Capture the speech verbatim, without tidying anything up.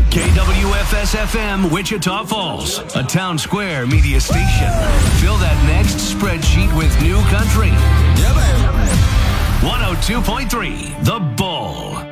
K W F S F M, Wichita Falls, a Town Square media station. Fill that next spreadsheet with new country. Yeah, baby. one oh two point three, The Bull.